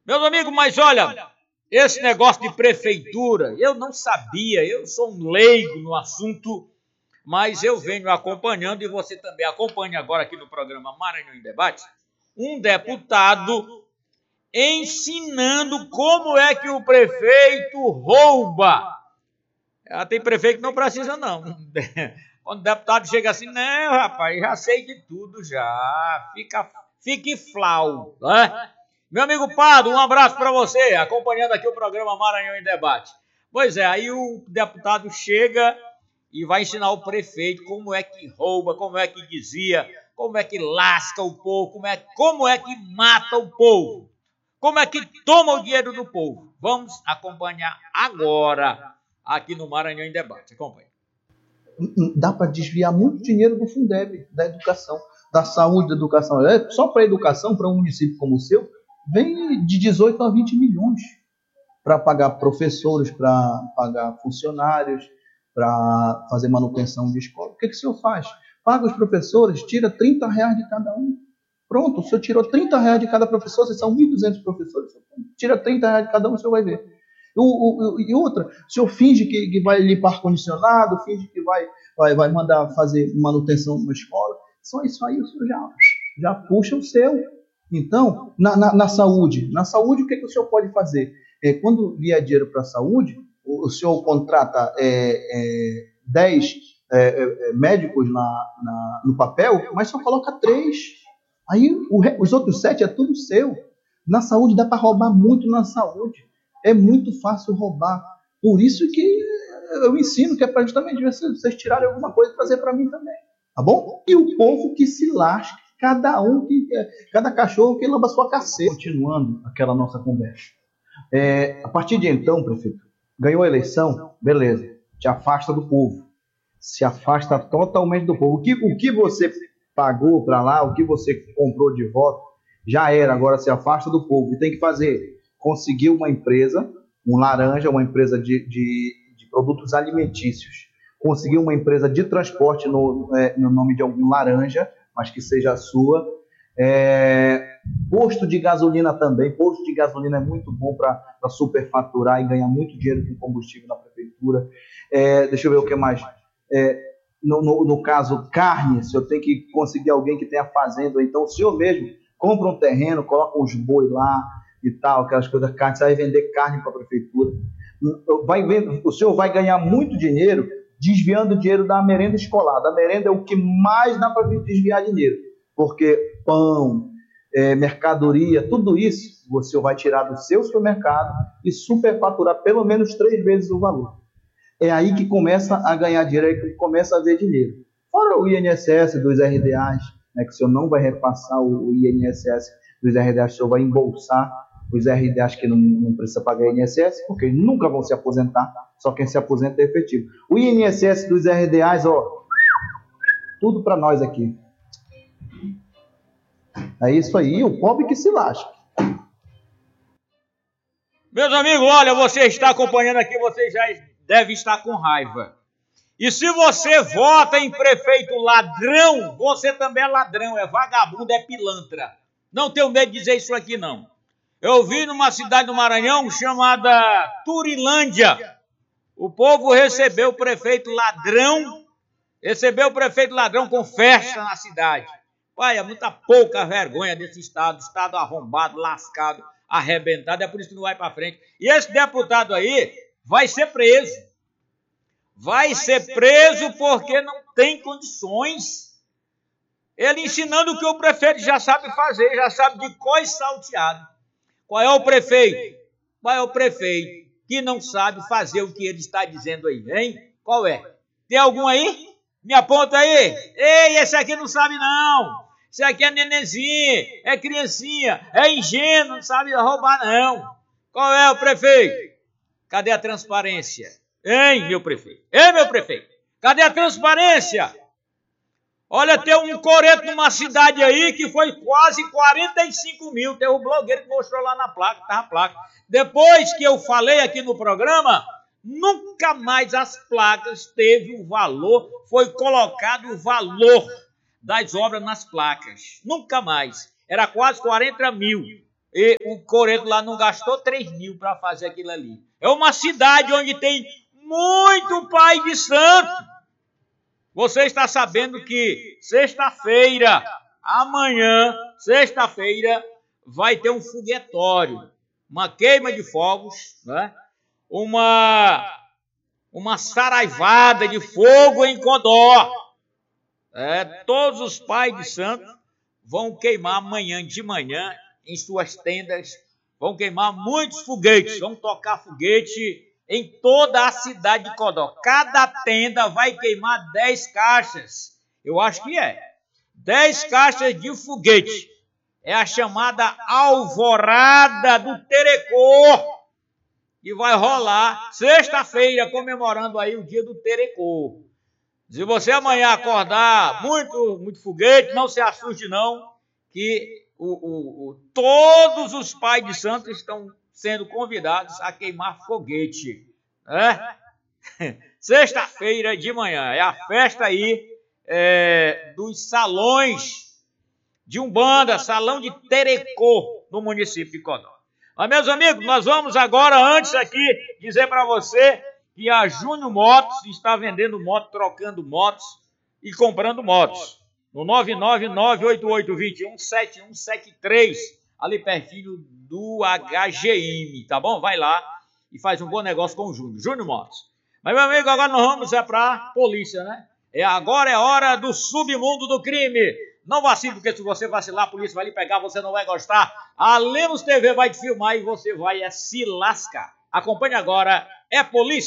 Meus amigos, mas olha, esse negócio de prefeitura, eu não sabia, eu sou um leigo no assunto, mas eu venho acompanhando, e você também acompanha agora aqui no programa Maranhão em Debate, um deputado ensinando como é que o prefeito rouba. Tem prefeito que não precisa, não. Quando o deputado chega assim, não, rapaz, já sei de tudo já. Fique flau, né? Meu amigo Pado, um abraço para você, acompanhando aqui o programa Maranhão em Debate. Pois é, aí o deputado chega e vai ensinar o prefeito como é que rouba, como é que desvia, como é que lasca o povo, como é que mata o povo, como é que toma o dinheiro do povo. Vamos acompanhar agora aqui no Maranhão em Debate. Acompanhe. Dá para desviar muito dinheiro do Fundeb, da educação, da saúde, da educação. Só para a educação, para um município como o seu, vem de 18 a 20 milhões para pagar professores, para pagar funcionários, para fazer manutenção de escola. O que o senhor faz? Paga os professores, tira R$30 de cada um. Pronto, o senhor tirou R$30 de cada professor, vocês são 1.200 professores. Tira R$30 de cada um, o senhor vai ver. E outra, o senhor finge que vai limpar ar-condicionado, finge que vai mandar fazer manutenção numa escola. Só isso aí o senhor já puxa o seu. Então, na saúde, o que o senhor pode fazer? Quando vier dinheiro para a saúde, o senhor contrata 10 médicos no papel, mas só coloca 3. Aí os outros 7 é tudo seu. Na saúde dá para roubar muito na saúde. É muito fácil roubar. Por isso que eu ensino que é para justamente vocês tirarem alguma coisa e trazer para mim também. Tá bom? E o povo que se lasque, cada cachorro que lamba sua caceta. Continuando aquela nossa conversa. A partir de então, prefeito, ganhou a eleição, beleza, te afasta do povo. Se afasta totalmente do povo. O que você pagou para lá, o que você comprou de voto, já era. Agora se afasta do povo. E tem que fazer, conseguir uma empresa, um laranja, uma empresa de produtos alimentícios. Conseguir uma empresa de transporte no nome de algum laranja, mas que seja a sua. Posto de gasolina também. Posto de gasolina é muito bom para superfaturar e ganhar muito dinheiro com combustível na prefeitura. Deixa eu ver o que mais. No caso, carne, se eu tenho que conseguir alguém que tenha fazenda, então o senhor mesmo compra um terreno, coloca uns boi lá e tal, aquelas coisas, carne, você vai vender carne para a prefeitura. O senhor vai ganhar muito dinheiro desviando dinheiro da merenda escolar. Da merenda é o que mais dá para desviar dinheiro, porque pão, mercadoria, tudo isso você vai tirar do seu supermercado e superfaturar pelo menos 3 vezes o valor. É aí que começa a ganhar dinheiro, é aí que começa a ver dinheiro. Fora o INSS dos RDAs, né, que o senhor não vai repassar o INSS dos RDAs, o senhor vai embolsar os RDAs que não precisa pagar INSS, porque eles nunca vão se aposentar, só quem se aposenta é efetivo. O INSS dos RDAs, tudo para nós aqui. É isso aí, o pobre que se lasque. Meus amigos, olha, você está acompanhando aqui, você já deve estar com raiva. E se você vota em prefeito ladrão, você também é ladrão, é vagabundo, é pilantra. Não tenho medo de dizer isso aqui, não. Eu vi numa cidade do Maranhão chamada Turilândia. O povo recebeu o prefeito ladrão com festa na cidade. Pai, é muita pouca vergonha desse estado arrombado, lascado, arrebentado, é por isso que não vai para frente. E esse deputado aí vai ser preso. Vai ser preso porque não tem condições. Ele ensinando o que o prefeito já sabe fazer, já sabe de cor e salteado. Qual é o prefeito? Qual é o prefeito que não sabe fazer o que ele está dizendo aí, hein? Qual é? Tem algum aí? Me aponta aí. Ei, esse aqui não sabe não. Esse aqui é nenenzinho, é criancinha, é ingênuo, não sabe roubar não. Qual é o prefeito? Cadê a transparência? Hein, meu prefeito? Ei, meu prefeito? Cadê a transparência? Olha, tem um coreto numa cidade aí que foi quase 45 mil. Tem um blogueiro que mostrou lá na placa, tá a placa. Depois que eu falei aqui no programa, nunca mais as placas teve o valor, foi colocado o valor das obras nas placas. Nunca mais. Era quase 40 mil. E o Coreto lá não gastou 3 mil para fazer aquilo ali. É uma cidade onde tem muito pai de santo. Você está sabendo que sexta-feira, amanhã, sexta-feira, vai ter um foguetório, uma queima de fogos, né? uma saraivada de fogo em Codó. Todos os pais de santo vão queimar amanhã de manhã em suas tendas, vão queimar muitos foguetes, vão tocar foguete em toda a cidade de Codó. Cada tenda vai queimar 10 caixas. Eu acho que 10 caixas de foguete. É a chamada Alvorada do Terecô, que vai rolar sexta-feira, comemorando aí o dia do Terecô. Se você amanhã acordar muito foguete, não se assuste não, que todos os pais de santo estão sendo convidados a queimar foguete. Sexta-feira de manhã, é a festa aí dos salões de Umbanda, salão de Terecô, no município de Codó. Mas, meus amigos, nós vamos agora, antes aqui, dizer para você que a Júnior Motos está vendendo moto, trocando motos e comprando motos. No 99988217173, ali pertinho do HGM, tá bom? Vai lá e faz um bom negócio com o Júnior. Júnior Motos. Mas, meu amigo, agora nós vamos para a polícia, né? Agora é hora do submundo do crime. Não vacile, porque se você vacilar, a polícia vai lhe pegar, você não vai gostar. A Lemos TV vai te filmar e você vai se lascar. Acompanhe agora, é polícia.